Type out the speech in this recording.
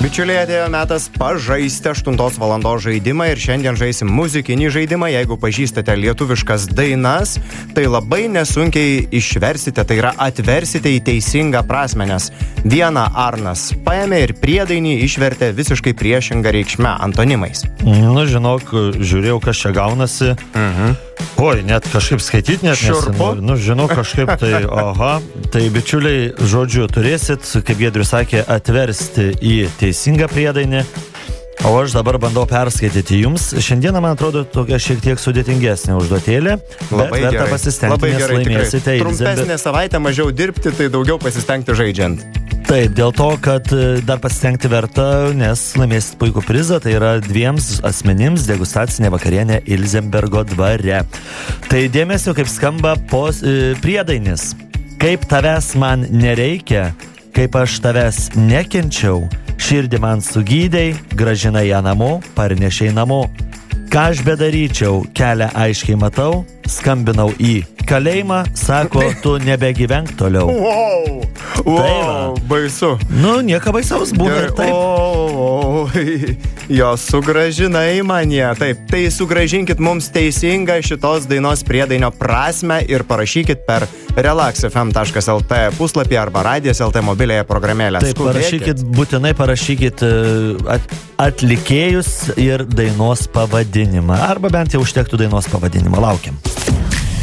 Bičiuliai, atėjo metas pažaisti 8 valandos žaidimą ir šiandien žaisim muzikinį žaidimą. Jeigu pažįstate lietuviškas dainas, tai labai nesunkiai išversite, tai yra atversite į teisingą prasmę, nes vieną Arnas paėmė ir priedainį išvertė visiškai priešingą reikšmę antonimais. Nu, žinok, žiūrėjau, kas čia gaunasi. Oi, net kažkaip skaityti net Šiurpu. Nu, žinau, kažkaip tai, aha. Tai, bičiuliai, žodžiu, turėsit, kaip Giedrius sakė, atversti į teisingą priedainį. O aš dabar bandau perskaityti jums. Šiandieną, man atrodo, tokia šiek tiek sudėtingesnė užduotėlė. Labai bet verta gerai. pasistengti, Labai nes gerai, laimėsite. Trumpesnė savaitė, mažiau dirbti, tai daugiau pasistengti žaidžiant. Taip, dėl to, kad dar pasistengti verta, nes laimėsit puikų prizą, tai yra 2 asmenims degustacinė vakarienė Ilzenbergo dvare. Tai dėmesio, kaip skamba priedainis. Kaip tavęs man nereikia, kaip aš tavęs nekenčiau, širdį man sugydei, gražinai ją namo, parnešiai namo. Ką aš bedaryčiau, kelią aiškiai matau, skambinau į kalėjimą, sako, tu nebegyvenk toliau. Wow, baisu. Nu, nieko baisaus būna ir taip. Jo, sugražinai mane. Taip, tai sugražinkit mums teisingą šitos dainos priedainio prasmę ir parašykit per relaxfm.lt puslapį arba Radijas.lt mobiliąją programėlę. Taip, būtinai parašykit atlikėjus ir dainos pavadinimą. Arba bent jau užtektų dainos pavadinimą. Laukiam.